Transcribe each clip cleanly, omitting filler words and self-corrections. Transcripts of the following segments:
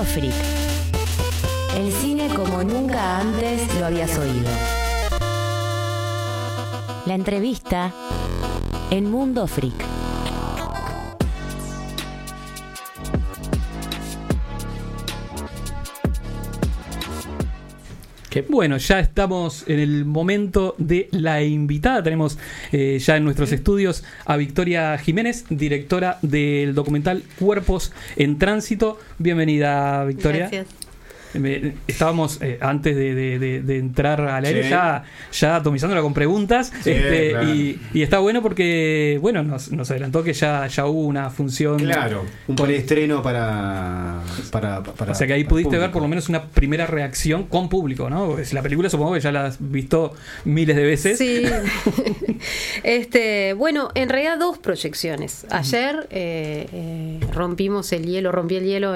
Mundo Freak. El cine como nunca antes lo habías oído. La entrevista en Mundo Freak. Bueno, ya estamos en el momento de la invitada. Tenemos ya en nuestros estudios a Victoria Jiménez, directora del documental Cuerpos en Tránsito. Bienvenida, Victoria. Gracias. Estábamos antes de entrar al aire, Sí. ya atomizándola con preguntas, Sí, claro. y está bueno porque nos adelantó que ya hubo una función. Claro, un preestreno para O sea que ahí pudiste ver por lo menos una primera reacción con público, ¿no? Porque la película supongo que ya la has visto miles de veces. Sí. Bueno, en realidad 2 proyecciones. Ayer rompí el hielo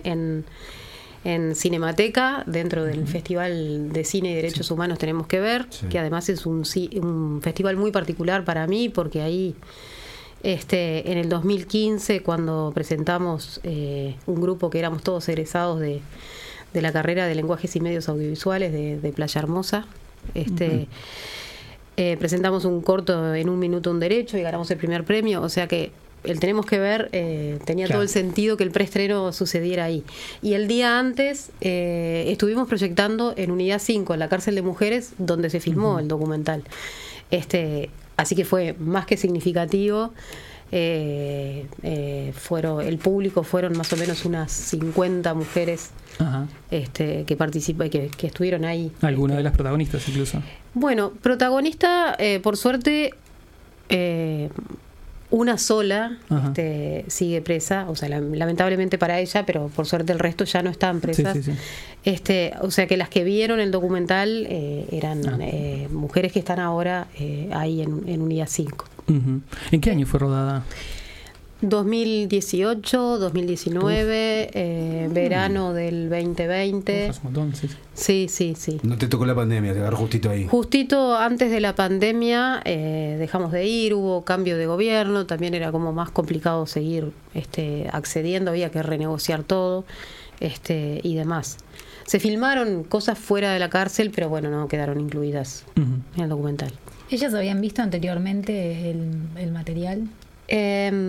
en Cinemateca, dentro del Festival de Cine y Derechos Humanos Tenemos que Ver, que además es un festival muy particular para mí, porque ahí en el 2015, cuando presentamos un grupo que éramos todos egresados de la carrera de Lenguajes y Medios Audiovisuales de Playa Hermosa, presentamos un corto en 1 minuto un derecho y ganamos el primer premio, o sea que el Tenemos que Ver tenía todo el sentido que el preestreno sucediera ahí. Y el día antes estuvimos proyectando en Unidad 5, en la cárcel de mujeres, donde se filmó el documental. Así que fue más que significativo. El público fueron más o menos unas 50 mujeres. Ajá. Que participan, que estuvieron ahí. Alguna de las protagonistas incluso. Bueno, protagonista, por suerte, una sola sigue presa, o sea, lamentablemente para ella, pero por suerte el resto ya no están presas. Sí. O sea que las que vieron el documental eran mujeres que están ahora ahí en Unidad 5. Uh-huh. ¿En qué año fue rodada? 2018, 2019, verano del 2020. Hace un montón, sí. No te tocó la pandemia, te agarró justito ahí. Justito antes de la pandemia dejamos de ir, hubo cambio de gobierno, también era como más complicado seguir accediendo, había que renegociar todo y demás. Se filmaron cosas fuera de la cárcel, pero bueno, no quedaron incluidas en el documental. ¿Ellas habían visto anteriormente el material?